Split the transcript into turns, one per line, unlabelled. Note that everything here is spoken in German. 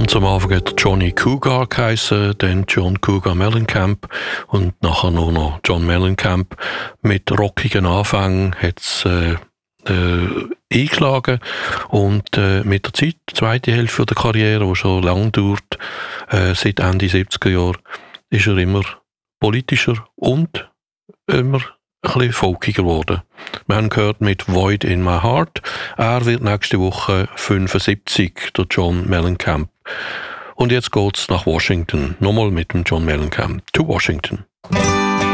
Ganz am Anfang hat Johnny Cougar geheissen, dann John Cougar Mellencamp und nachher nur noch John Mellencamp. Mit rockigen Anfängen hat es eingeschlagen und mit der Zeit, die zweite Hälfte der Karriere, die schon lange dauert, seit Ende 70er Jahre, ist er immer politischer und immer ein bisschen folkiger geworden. Wir haben gehört mit Void in My Heart. Er wird nächste Woche 75, der John Mellencamp. Und jetzt geht's nach Washington. Nochmal mit dem John Mellencamp. To Washington.